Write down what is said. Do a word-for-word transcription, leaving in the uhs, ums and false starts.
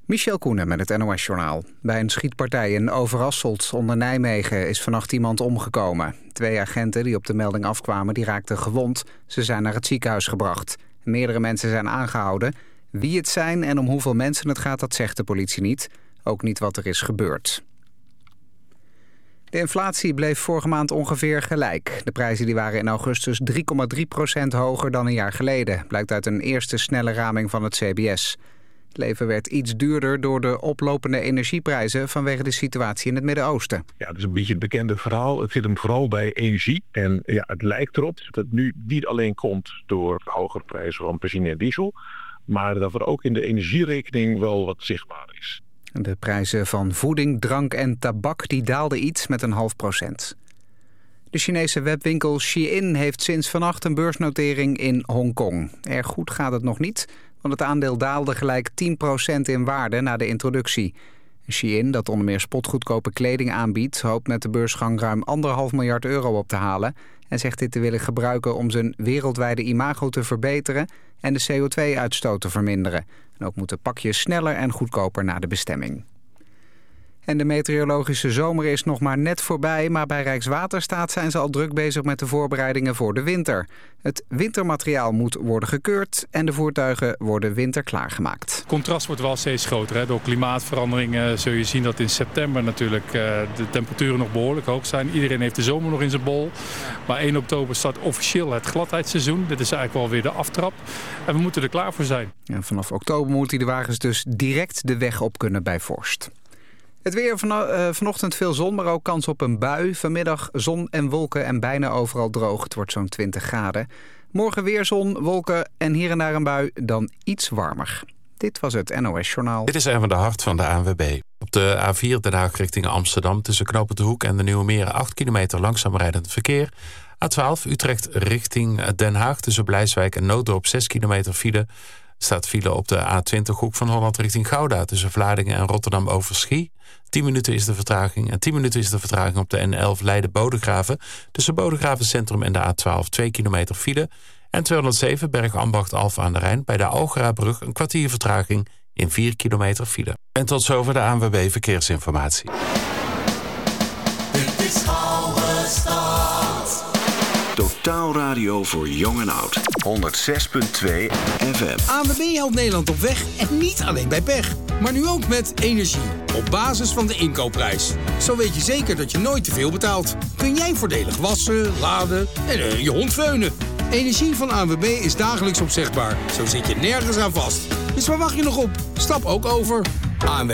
Michel Koenen met het N O S-journaal. Bij een schietpartij in Overasselt onder Nijmegen is vannacht iemand omgekomen. Twee agenten die op de melding afkwamen die raakten gewond. Ze zijn naar het ziekenhuis gebracht. Meerdere mensen zijn aangehouden. Wie het zijn en om hoeveel mensen het gaat, dat zegt de politie niet. Ook niet wat er is gebeurd. De inflatie bleef vorige maand ongeveer gelijk. De prijzen die waren in augustus drie komma drie procent hoger dan een jaar geleden. Blijkt uit een eerste snelle raming van het C B S. Het leven werd iets duurder door de oplopende energieprijzen vanwege de situatie in het Midden-Oosten. Ja, dat is een beetje het bekende verhaal. Het zit hem vooral bij energie. En ja, het lijkt erop dat het nu niet alleen komt door hogere prijzen van benzine en diesel, maar dat er ook in de energierekening wel wat zichtbaar is. De prijzen van voeding, drank en tabak die daalden iets met een half procent. De Chinese webwinkel Shein heeft sinds vannacht een beursnotering in Hongkong. Erg goed gaat het nog niet, want het aandeel daalde gelijk tien procent in waarde na de introductie. Shein, dat onder meer spotgoedkope kleding aanbiedt, hoopt met de beursgang ruim anderhalf miljard euro op te halen en zegt dit te willen gebruiken om zijn wereldwijde imago te verbeteren en de C O twee uitstoot te verminderen. En ook moeten pakjes sneller en goedkoper naar de bestemming. En de meteorologische zomer is nog maar net voorbij, maar bij Rijkswaterstaat zijn ze al druk bezig met de voorbereidingen voor de winter. Het wintermateriaal moet worden gekeurd en de voertuigen worden winterklaar gemaakt. Het contrast wordt wel steeds groter. Hè. Door klimaatverandering uh, zul je zien dat in september natuurlijk uh, de temperaturen nog behoorlijk hoog zijn. Iedereen heeft de zomer nog in zijn bol. Maar één oktober start officieel het gladheidsseizoen. Dit is eigenlijk wel weer de aftrap. En we moeten er klaar voor zijn. En vanaf oktober moeten de wagens dus direct de weg op kunnen bij vorst. Het weer van, uh, vanochtend veel zon, maar ook kans op een bui. Vanmiddag zon en wolken en bijna overal droog. Het wordt zo'n twintig graden. Morgen weer zon, wolken en hier en daar een bui, dan iets warmer. Dit was het N O S-journaal. Dit is Erwin de Hart van de A N W B. Op de A vier Den Haag richting Amsterdam tussen Knoopend de Hoek en de Nieuwe Meren acht kilometer langzaam rijdend verkeer. A twaalf Utrecht richting Den Haag tussen Blijswijk en Nooddorp zes kilometer file. Staat file op de A twintig Hoek van Holland richting Gouda tussen Vlaardingen en Rotterdam over Schie. tien minuten is de vertraging en tien minuten is de vertraging op de N elf Leiden-Bodegraven tussen Bodegraven Centrum en de A twaalf twee kilometer file. En tweehonderdzeven Bergambacht-Alphen aan de Rijn bij de Algerabrug een kwartier vertraging in vier kilometer file. En tot zover de A N W B Verkeersinformatie. Dit is Oude Stad. Totaal radio voor jong en oud. honderd zes komma twee F M. A N W B helpt Nederland op weg en niet alleen bij pech. Maar nu ook met energie. Op basis van de inkoopprijs. Zo weet je zeker dat je nooit te veel betaalt. Kun jij voordelig wassen, laden en uh, je hond veunen. Energie van A N W B is dagelijks opzegbaar. Zo zit je nergens aan vast. Dus waar wacht je nog op? Stap ook over. A N W